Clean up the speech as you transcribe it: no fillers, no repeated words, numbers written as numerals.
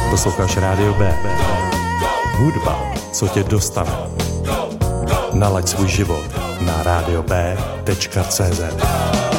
Posloucháš Rádio B. Hudba, co tě dostane. Nalaď svůj život na radiob.cz.